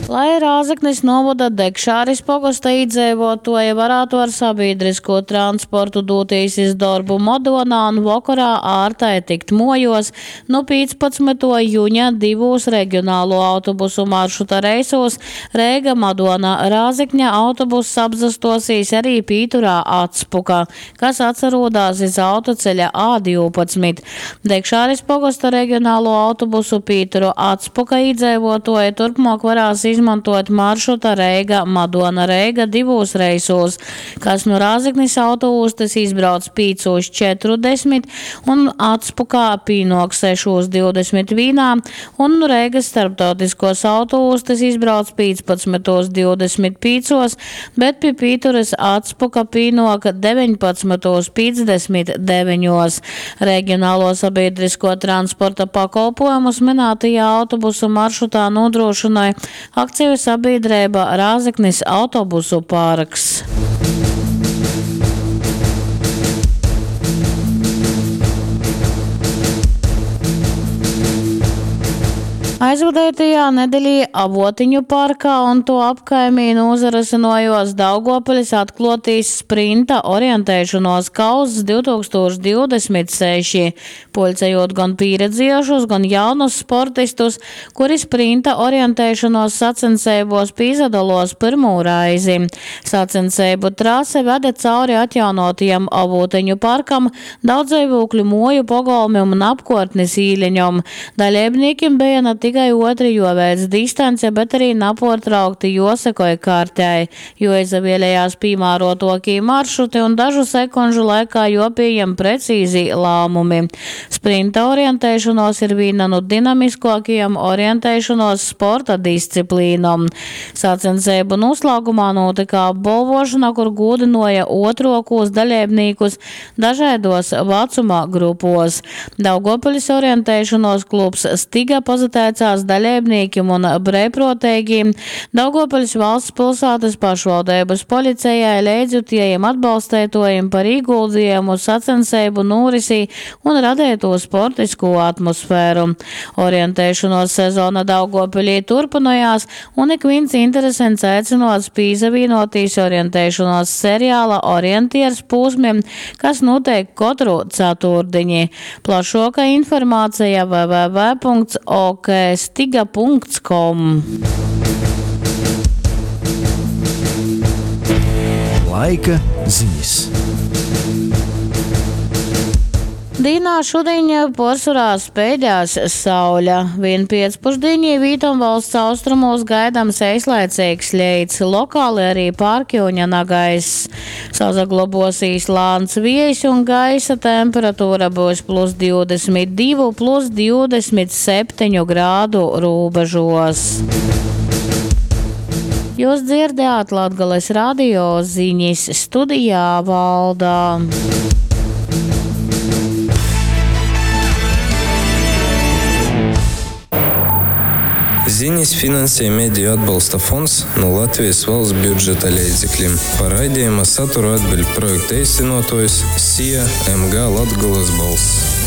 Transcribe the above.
Lai Rāzaknis novada Dekšāris pogasta iedzīvotāji varētu ar sabiedrisko transportu doties iz darbu Madonā un vakarā ārtai tikt mojos, no 15. jūņa divos regionālo autobusu maršruta reisos Reiga Madona Rāzakņa autobuss apzastosīs arī Pīturā Atspuka, kas atsarodās iz autoceļa A12. Dekšāris pogasta regionālo autobusu Pīturu Atspuka iedzīvotāji turpmāk varās izmantot maršruta Reiga Madona Reiga divos reisos, kas no Rāzaknis autoostas izbrauc 5:40 un Atspukā pīnok 6:21 un no Reigas starptautiskos autoostas izbrauc 15:25, bet pie Pīturas Atspuka pīnok 19:59. Regionālo sabiedrisko transporta pakalpojumus minētajā autobusu maršrutā nodrošināja akciju sabiedrība Rāzaknis autobusu parks. Aizvadētajā nedēļā Avotiņu parkā un to apkaimī nozarasinojos Daugopiļas atklotīs sprinta orientēšanos kauss 2026, poļcējot gan pieredzējušus, gan jaunus sportistus, kuri sprinta orientēšanos sacensībos pīzadalos pirmo raizi. Sacensību trase veda cauri atjaunotajam Avotiņu parkam, daudzdzīvokļu moju pagalmiem un apkārtnes īļeņom. Dalībniekiem bija ne tikai otri joveic distance, bet arī nepārtraukti josekoja kārtēji, jo izvēlējās piemērotokī maršruti un dažu sekundžu laikā jopījam precīzi lēmumi. Sprinta orientēšanos ir viena no dinamiskākajām orientēšanos sporta disciplīnām. Sacensību noslēgumā notika apbalvošana, kur godinoja otrokos dalībniekus dažādos vecuma grupos. Daugopiļas orientēšanos klubs Stiga pazateicās dalībniekiem un brīvprātīgiem, Daugopiļas valsts pilsētas pašvaldības policijai, līdzjutējiem atbalstītājiem par ieguldījumu sacensību norisī un radīto sportisko atmosfēru. Orientēšanos sezona Daugopilī turpinājās, un ik viens interesants aicinots pīsavienotīs orientēšanos seriāla Orientieris posmiem, kas notiek katru ceturtdiņi. Plašāka informācija www.okstiga.com. Laika ziņas. Dīnā šodien porsurā spēļās sauļa. Vien pēcpusdienī vītam valsts austrumos gaidāms īslaicīgs ļeids, lokāli arī pārkļūņa nagaiss. Sazaglabosīs lāns viejs un gaisa temperatūra būs +22, +27 grādu robežos. Jūs dzirdējāt Latgales radio ziņas, studijā Valdā. Ziņas finansē Mediju atbalsta fonds no Latvijas valsts budžeta līdzekļiem. Par raidījuma saturu atbild projekta īstenotājs SIA MG Latgales balss.